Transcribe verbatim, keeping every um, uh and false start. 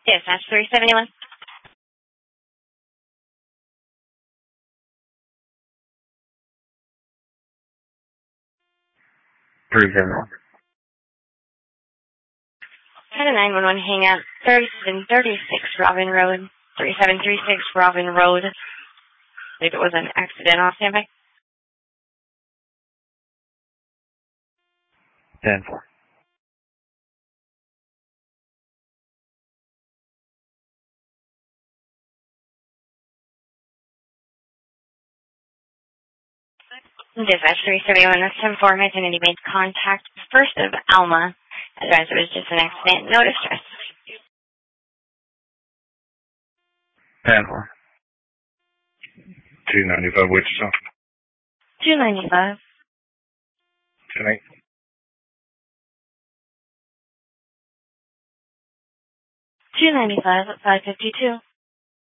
Dispatch three seventy-one. three seventy-one. Had a nine one one hangout, thirty-seven thirty-six Robin Road, thirty-seven thirty-six Robin Road. I believe it was an accident off standby. ten four. Dispatch three seventy-one, that's ten four. My identity made contact first of Alma. Advised it was just an accident, no distress. ten four. two ninety-five Wichita. two ninety-five. ten eight. two ninety-five at five fifty-two.